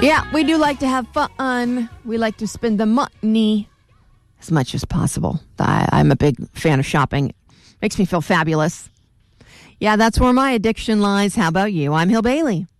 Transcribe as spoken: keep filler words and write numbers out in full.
Yeah, we do like to have fun. We like to spend the money as much as possible. I, I'm a big fan of shopping. Makes me feel fabulous. Yeah, that's where my addiction lies. How about you? I'm Hill Bailey.